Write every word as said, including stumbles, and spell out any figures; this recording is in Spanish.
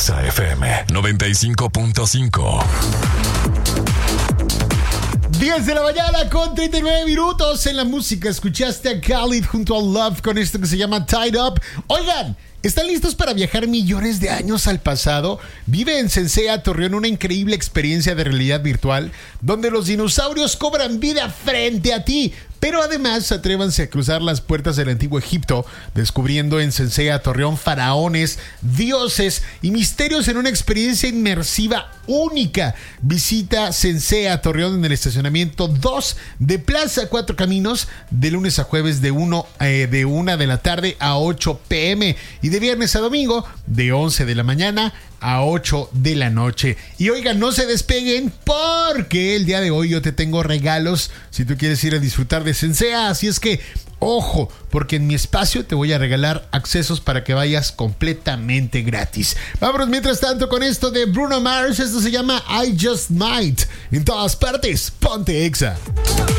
Exa F M noventa y cinco punto cinco. diez de la mañana con treinta y nueve minutos en la música. Escuchaste a Khalid junto a Love con esto que se llama Tied Up. Oigan, ¿están listos para viajar millones de años al pasado? Vive en Sensea Torreón una increíble experiencia de realidad virtual donde los dinosaurios cobran vida frente a ti. Pero además, atrévanse a cruzar las puertas del antiguo Egipto, descubriendo en Sensea Torreón faraones, dioses y misterios en una experiencia inmersiva única. Visita Sensea Torreón en el estacionamiento dos de Plaza Cuatro Caminos, de lunes a jueves de, uno, eh, de una de la tarde a ocho pm y de viernes a domingo de once de la mañana a ocho de la noche. Y oigan, no se despeguen porque el día de hoy yo te tengo regalos si tú quieres ir a disfrutar de Sensea. Así es que, ojo, porque en mi espacio te voy a regalar accesos para que vayas completamente gratis. Vámonos mientras tanto con esto de Bruno Mars. Esto se llama I Just Might. En todas partes, ponte Exa.